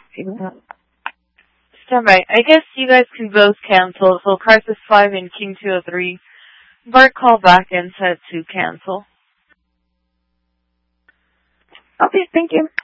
Stand by. I guess you guys can both cancel. So Crisis 5 and King 203. Bart called back and said to cancel. Okay, thank you.